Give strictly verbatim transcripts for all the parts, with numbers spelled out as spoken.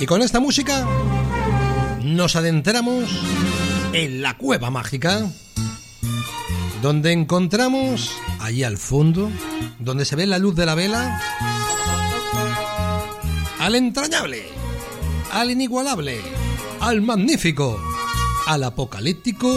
Y con esta música nos adentramos en la cueva mágica, donde encontramos, allí al fondo, donde se ve la luz de la vela, al entrañable, al inigualable, al magnífico, al apocalíptico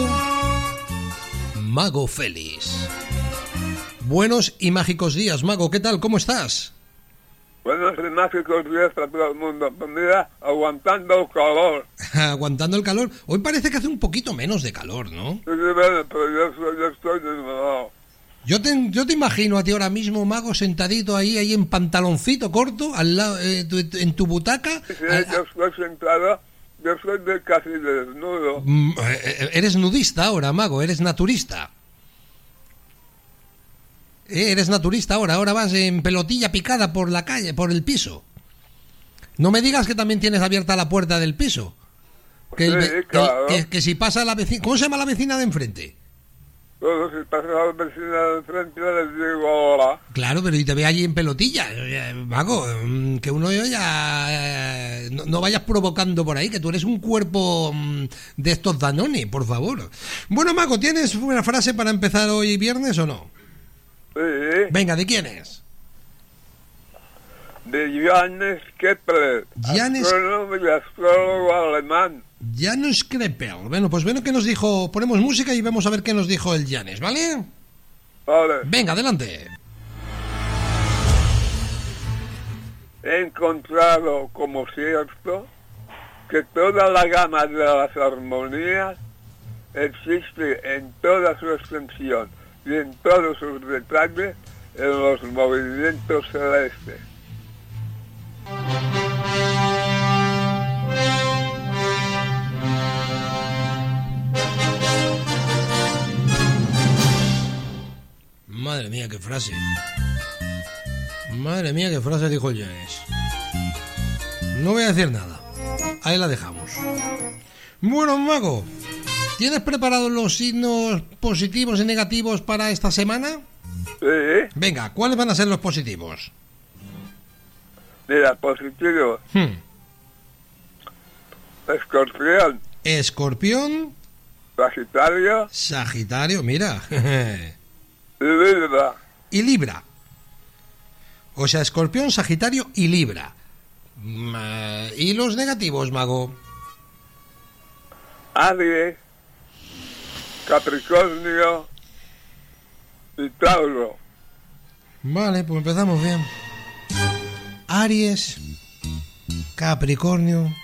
Mago Félix. Buenos y mágicos días, Mago, ¿qué tal? ¿Cómo estás? Buenos y mágicos días para todo el mundo. Pues mira, aguantando el calor. Aguantando el calor. Hoy parece que hace un poquito menos de calor, ¿no? Sí, bueno, pero yo, soy, yo estoy desvelado. Yo te, yo te imagino a ti ahora mismo, Mago, sentadito ahí, ahí en pantaloncito corto, al lado, eh, tu, en tu butaca. Sí, al, yo estoy sentado, yo soy de casi desnudo. Mm, eh, eres nudista ahora, Mago, eres naturista. Eh, eres naturista ahora, ahora vas en pelotilla picada por la calle, por el piso. No me digas que también tienes abierta la puerta del piso. Que, el, sí, que, claro. que, que si pasa la vecina... ¿Cómo se llama la vecina de enfrente? Bueno, si pasa la vecina de enfrente les digo hola. Claro, pero y te ve allí en pelotilla. Mago, que uno ya... No, no vayas provocando por ahí, que tú eres un cuerpo de estos Danone, por favor. Bueno, Mago, ¿tienes una frase para empezar hoy viernes o no? Sí. Venga, ¿de quién es? De Johannes Kepler, Johannes... astrónomo y astrólogo alemán. Janus Krepel. Bueno, pues bueno que nos dijo... Ponemos música y vamos a ver qué nos dijo el Janes, ¿vale? Vale. Venga, adelante. He encontrado como cierto que toda la gama de las armonías existe en toda su extensión y en todos sus detalles en los movimientos celestes. Madre mía, qué frase. Madre mía, qué frase dijo el Janes. No voy a decir nada. Ahí la dejamos. Bueno, Mago, ¿tienes preparados los signos positivos y negativos para esta semana? Sí. Venga, ¿cuáles van a ser los positivos? Mira, positivo. Hmm. Escorpión. Escorpión. Sagitario. Sagitario, mira. Libra. Y Libra. O sea, Escorpión, Sagitario y Libra. ¿Y los negativos, Mago? Aries, Capricornio y Tauro. Vale, pues empezamos bien. Aries, Capricornio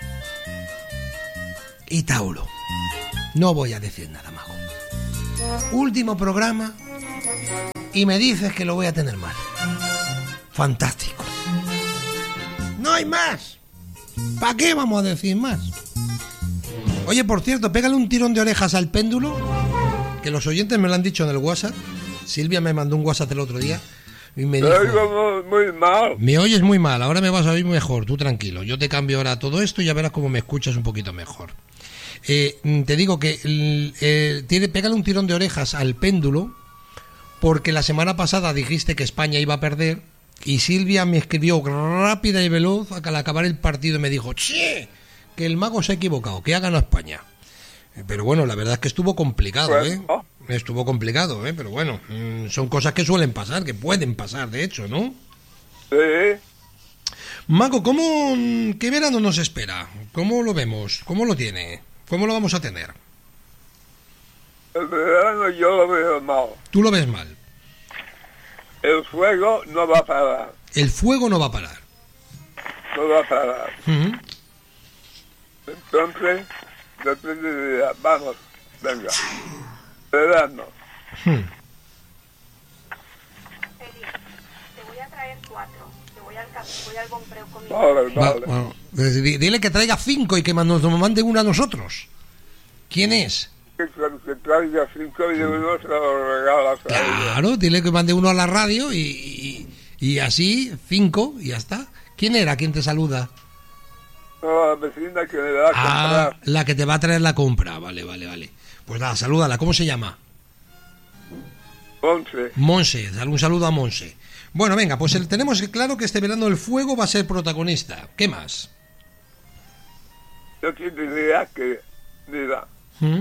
y Tauro. No voy a decir nada, Mago. Último programa y me dices que lo voy a tener mal. Fantástico. No hay más. ¿Para qué vamos a decir más? Oye, por cierto, pégale un tirón de orejas al péndulo, que los oyentes me lo han dicho en el WhatsApp. Silvia me mandó un WhatsApp el otro día y me dijo... Te oigo muy mal. Me oyes muy mal, ahora me vas a oír mejor, tú tranquilo. Yo te cambio ahora todo esto y ya verás cómo me escuchas un poquito mejor. Eh, te digo que eh, tiene, pégale un tirón de orejas al péndulo, porque la semana pasada dijiste que España iba a perder y Silvia me escribió rápida y veloz al acabar el partido y me dijo: ¡che! Que el Mago se ha equivocado, que ha ganado España. Pero bueno, la verdad es que estuvo complicado, ¿eh? Estuvo complicado, ¿eh? Pero bueno, son cosas que suelen pasar, que pueden pasar, de hecho, ¿no? Sí. Mago, ¿cómo, qué verano nos espera? ¿Cómo lo vemos? ¿Cómo lo tiene? ¿Cómo lo vamos a tener? El verano yo lo veo mal. Tú lo ves mal. El fuego no va a parar. El fuego no va a parar. No va a parar. Uh-huh. Entonces, depende de... Vamos, venga. Verano. Hmm. Feliz, te voy a traer cuatro. Te voy al, voy al compreo con mi... Vale, vale. Va, bueno, dile que traiga cinco y que nos mande una a nosotros. ¿Quién es? Que, que traiga cinco y uno se lo regalas a ella. Claro, dile que mande uno a la radio y, y, y así, cinco, y ya está. ¿Quién era? ¿Quién te saluda? No, la vecina que me da a Ah, comprar. la que te va a traer la compra. Vale, vale, vale. Pues nada, salúdala. ¿Cómo se llama? Once. Monse. Dale un saludo a Monse. Bueno, venga, pues el, tenemos claro que este verano el fuego va a ser protagonista. ¿Qué más? yo te diría que, mira, ¿Mm?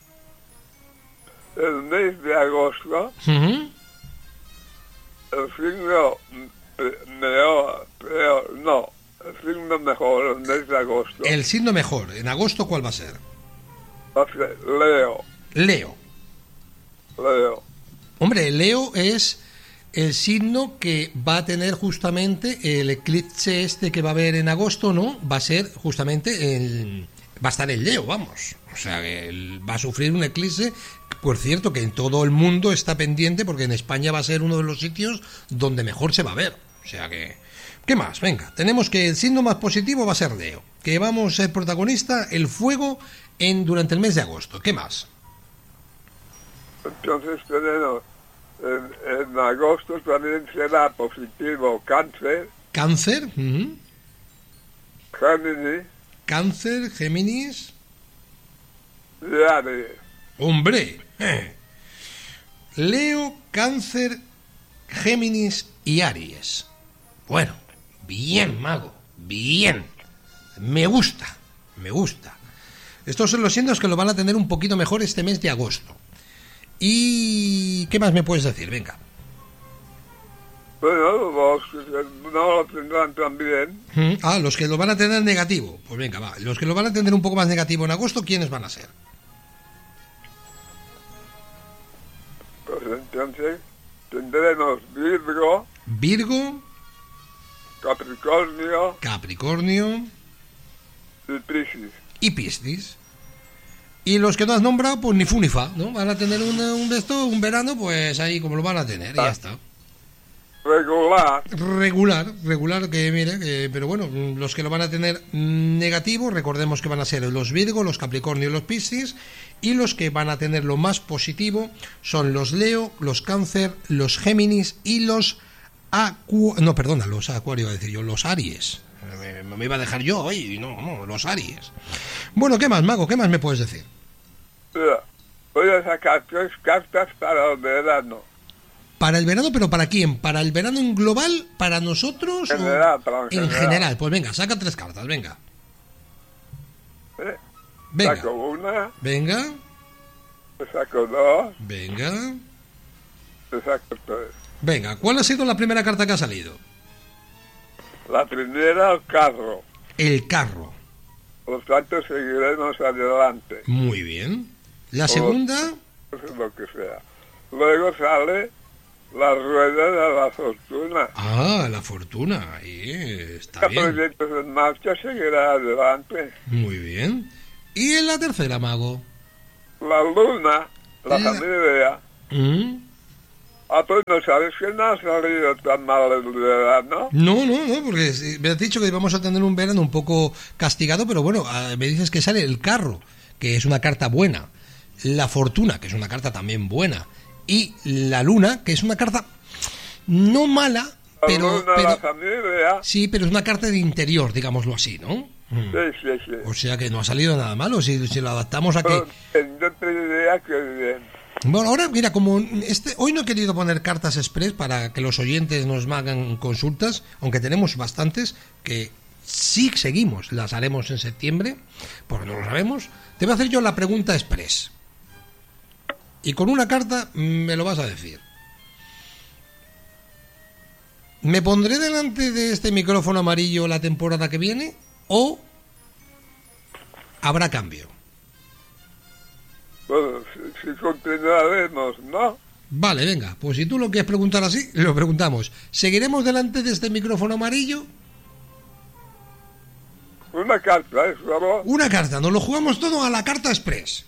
el mes de agosto, ¿Mm? el signo peor, peor, no, el signo mejor, el mes de agosto, El signo mejor. En agosto, ¿cuál va a ser? va a ser Leo, Leo. Leo. Hombre, Leo es el signo que va a tener justamente el eclipse este que va a haber en agosto, ¿no? Va a ser justamente el... va a estar en Leo, vamos. O sea, que él va a sufrir un eclipse, por cierto, que en todo el mundo está pendiente, porque en España va a ser uno de los sitios donde mejor se va a ver. O sea que... ¿Qué más? Venga, tenemos que el signo más positivo va a ser Leo, que vamos a ser protagonista, el fuego, en durante el mes de agosto. ¿Qué más? Entonces tenemos, en, en agosto también será positivo Cáncer, Cáncer, ujú. Géminis Cáncer, Géminis... y Aries. ¡Hombre! eh. Leo, Cáncer, Géminis y Aries. Bueno, bien, mago, bien. Me gusta, me gusta. Estos son los signos que lo van a tener un poquito mejor este mes de agosto. ¿Y qué más me puedes decir? Venga. Bueno, los que no lo tendrán tan bien, Mm, Ah, los que lo van a tener negativo. Pues venga, va. Los que lo van a tener un poco más negativo en agosto, ¿quiénes van a ser? pues entonces tendremos Virgo, Virgo, Capricornio Capricornio y Piscis. y Piscis. Y los que no has nombrado, pues ni fu ni fa, ¿no? Van a tener un, un, esto, un verano, pues ahí como lo van a tener, y ya está. Regular, Regular, regular, que mire, que, pero bueno, los que lo van a tener negativo, recordemos que van a ser los Virgo, los Capricornio y los Piscis, y los que van a tener lo más positivo son los Leo, los Cáncer, los Géminis y los Acu... no, perdona, los Acuario, iba a decir yo, los Aries. Me, me iba a dejar yo hoy, no, no, los Aries. Bueno, ¿qué más, mago? ¿Qué más me puedes decir? mira, voy a sacar tres cartas para el verano. Para el verano, pero ¿para quién? ¿Para el verano en global? ¿Para nosotros? En o- general, para en en general. general. Pues venga, saca tres cartas, venga. ¿eh? Venga, Saco una, venga, te saco dos, venga, te saco tres. venga. ¿Cuál ha sido la primera carta que ha salido? La primera, el carro. El carro. Por lo tanto, seguiremos adelante, Muy bien. La segunda, pues lo que sea. Luego sale la rueda de la fortuna. ah, la fortuna. Ahí está El bien. proyecto en marcha seguirá adelante. Muy bien. Y en la tercera, mago. La luna, la La- familia. ¿Mm? Ah, pues no sabes que no ha salido tan mal el verano. No, no, no, porque si- me has dicho que íbamos a tener un verano un poco castigado, pero bueno, ah, me dices que sale el carro, que es una carta buena. La fortuna, que es una carta también buena. Y la luna, que es una carta no mala, La pero, luna, pero la familia. sí, pero es una carta de interior, digámoslo así, ¿no? Mm. Sí, sí, sí. O sea que no ha salido nada malo si, si lo adaptamos a que... Pero, eh, yo te diría que bien. Bueno, ahora mira, como este hoy no he querido poner cartas express para que los oyentes nos hagan consultas, aunque tenemos bastantes, que sí seguimos, las haremos en septiembre, porque no lo sabemos, te voy a hacer yo la pregunta express. Y con una carta me lo vas a decir. ¿Me pondré delante de este micrófono amarillo la temporada que viene o habrá cambio? Bueno, si, si continuaremos, ¿no? Vale, venga, pues si tú lo quieres preguntar así, lo preguntamos. ¿Seguiremos delante de este micrófono amarillo? Una carta, ¿eh? Solo Una carta, nos lo jugamos todo a la carta express.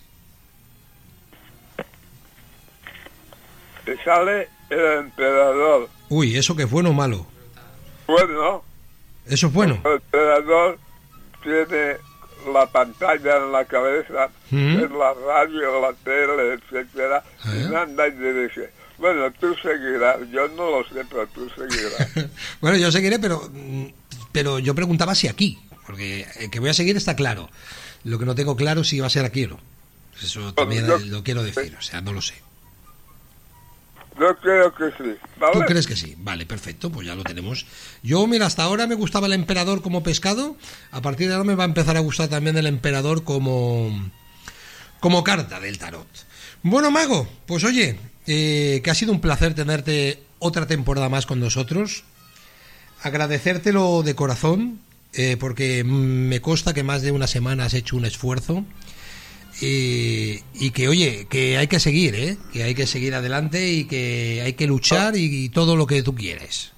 te sale el emperador. Uy, ¿eso qué es bueno o malo? Bueno, Eso es bueno. el emperador tiene la pantalla en la cabeza, ¿Mm? es la radio, la tele, etcétera, ¿Eh? y anda y dirige. Bueno, tú seguirás, yo no lo sé, pero tú seguirás. Bueno, yo seguiré, pero mm, pero yo preguntaba si aquí, porque el que voy a seguir está claro. Lo que no tengo claro es si va a ser aquí o no. Eso también yo- lo quiero decir, o sea, no lo sé. Yo creo que sí, ¿vale? ¿Tú crees que sí? Vale, perfecto, pues ya lo tenemos. Yo, mira, hasta ahora me gustaba el emperador como pescado, a partir de ahora me va a empezar a gustar también el emperador como, como carta del tarot. Bueno, Mago, pues oye, eh, que ha sido un placer tenerte otra temporada más con nosotros, agradecértelo de corazón, eh, porque me consta que más de una semana has hecho un esfuerzo. Y, y que oye, que hay que seguir, ¿eh? Que hay que seguir adelante y que hay que luchar y, y todo lo que tú quieres.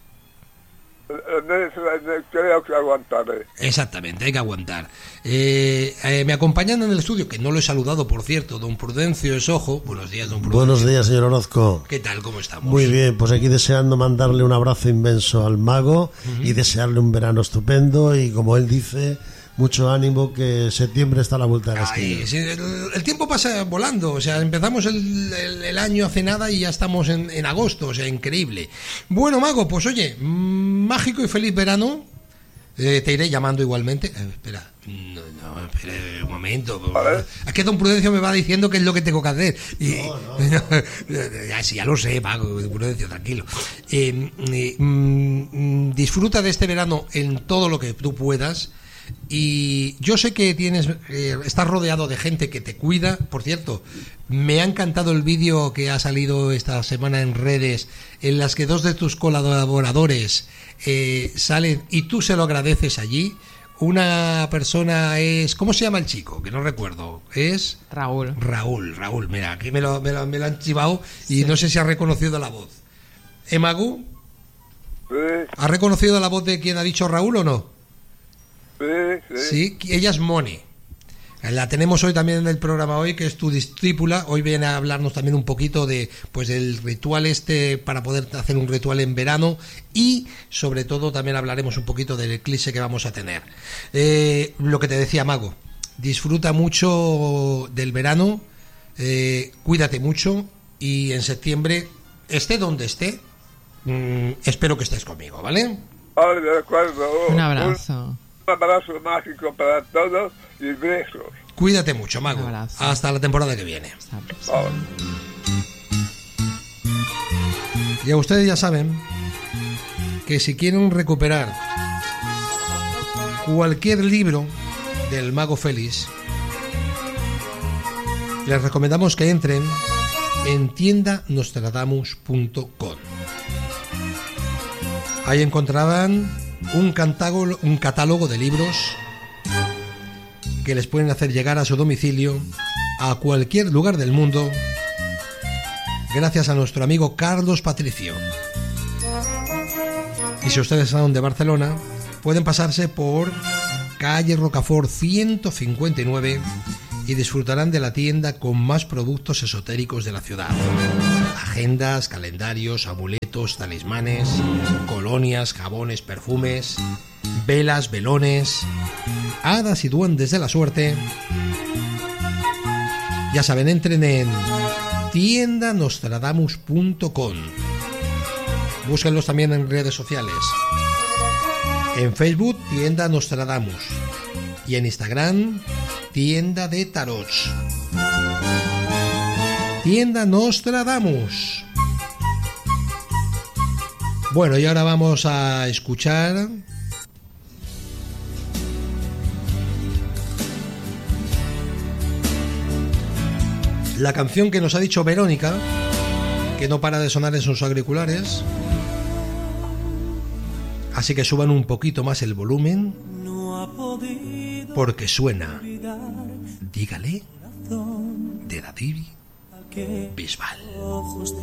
Creo que aguantaré. Exactamente, hay que aguantar. Eh, eh, me acompañan en el estudio, que no lo he saludado, por cierto, don Prudencio Esojo. Buenos días, don Prudencio. Buenos días, señor Orozco. ¿Qué tal? ¿Cómo estamos? Muy bien, pues aquí deseando mandarle un abrazo inmenso al Mago uh-huh. y desearle un verano estupendo y, como él dice, mucho ánimo, que septiembre está a la vuelta de la esquina. Ay, sí, el, el tiempo pasa volando, o sea, empezamos el, el, el año hace nada y ya estamos en, en agosto, o sea, increíble. Bueno, Mago, pues oye, mágico y feliz verano. Eh, te iré llamando igualmente. Eh, espera, no, no, espera un momento. ¿Vale? Es que don Prudencio me va diciendo qué es lo que tengo que hacer. Y, no, no. ya, sí, ya lo sé, Mago, Prudencio, tranquilo. Eh, eh, mm, disfruta de este verano en todo lo que tú puedas. Y yo sé que tienes eh, estás rodeado de gente que te cuida. Por cierto, me ha encantado el vídeo que ha salido esta semana en redes, en las que dos de tus colaboradores eh, salen y tú se lo agradeces allí. Una persona es... ¿Cómo se llama el chico? Que no recuerdo. Es... Raúl. Raúl, Raúl. Mira, aquí me lo, me lo, me lo han chivado y sí. No sé si ha reconocido la voz. ¿Eh, Magu? Sí. ¿Ha reconocido la voz de quien ha dicho Raúl o no? Sí, sí. Sí, ella es Moni. La tenemos hoy también en el programa hoy, que es tu discípula. Hoy viene a hablarnos también un poquito de, pues, del ritual este para poder hacer un ritual en verano y, sobre todo, también hablaremos un poquito del eclipse que vamos a tener. Eh, lo que te decía, Mago, disfruta mucho del verano, eh, cuídate mucho y en septiembre, esté donde esté, mmm, espero que estés conmigo, ¿vale? Vale, de acuerdo. Un abrazo. Un abrazo mágico para todos y besos. Cuídate mucho, Mago. Hasta la temporada que viene. Vale. Y a ustedes ya saben que si quieren recuperar cualquier libro del Mago Félix, les recomendamos que entren en tienda nostradamus punto com. Ahí encontrarán un catálogo, un catálogo de libros que les pueden hacer llegar a su domicilio a cualquier lugar del mundo gracias a nuestro amigo Carlos Patricio. Y si ustedes son de Barcelona, pueden pasarse por calle Rocafort ciento cincuenta y nueve y disfrutarán de la tienda con más productos esotéricos de la ciudad. Agendas, calendarios, amuletos, talismanes, colonias, jabones, perfumes, velas, velones, hadas y duendes de la suerte. Ya saben, entren en tienda nostradamus punto com. Búsquenlos también en redes sociales. En Facebook, Tienda Nostradamus. Y en Instagram, Tienda de Tarots. Tienda Nostradamus. Bueno, y ahora vamos a escuchar la canción que nos ha dicho Verónica, que no para de sonar en sus auriculares. Así que suban un poquito más el volumen, porque suena Dígale de David Bisbal.